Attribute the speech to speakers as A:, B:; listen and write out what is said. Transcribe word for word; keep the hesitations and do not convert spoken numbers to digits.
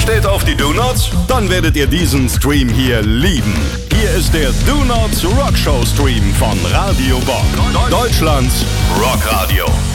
A: Steht auf die Do-Nots? Dann werdet ihr diesen Stream hier lieben. Hier ist der Do-Nots Rockshow Stream von Radio Bock. Deutschlands Rockradio.